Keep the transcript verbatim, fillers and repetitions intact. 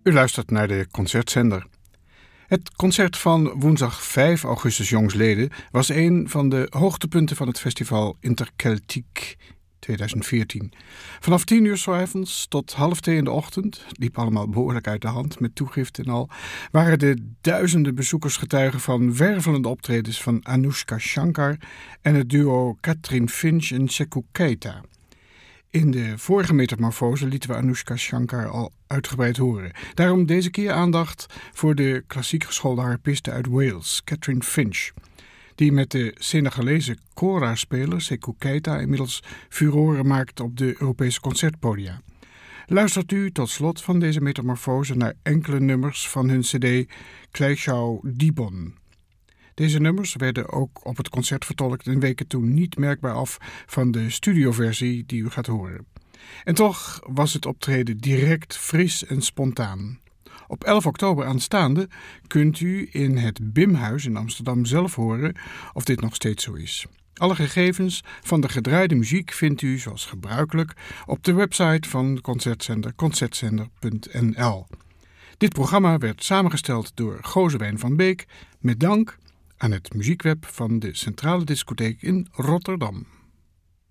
U luistert naar de Concertzender. Het concert van woensdag vijf augustus jongstleden was een van de hoogtepunten van het festival Interceltique twintig veertien. Vanaf tien uur 's avonds tot half twee in de ochtend, liep allemaal behoorlijk uit de hand met toegift en al, waren de duizenden bezoekers getuigen van wervelende optredens van Anoushka Shankar en het duo Catherine Finch en Seckou Keita. In de vorige metamorfose lieten we Anoushka Shankar al uitgebreid horen. Daarom deze keer aandacht voor de klassiek geschoolde harpiste uit Wales, Catherine Finch, die met de Senegalese kora-speler Seckou Keita inmiddels furoren maakt op de Europese concertpodia. Luistert u tot slot van deze metamorfose naar enkele nummers van hun cd Kleishou Dibon. Deze nummers werden ook op het concert vertolkt en weken toen niet merkbaar af van de studioversie die u gaat horen. En toch was het optreden direct fris en spontaan. Op elf oktober aanstaande kunt u in het Bimhuis in Amsterdam zelf horen of dit nog steeds zo is. Alle gegevens van de gedraaide muziek vindt u zoals gebruikelijk op de website van de Concertzender, concertzender punt n l. Dit programma werd samengesteld door Gozewijn van Beek met dank aan het muziekweb van de Centrale Discotheek in Rotterdam.